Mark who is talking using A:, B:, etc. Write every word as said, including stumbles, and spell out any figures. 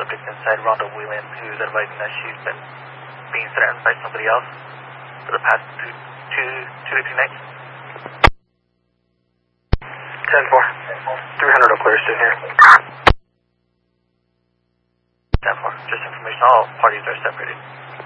A: subject inside Rhonda Whelan, who's advising that she's been being threatened by somebody else for the past two, two, two to three nights.
B: ten four. three hundred Eau Claire State here.
A: ten four. Just information, all parties are separated.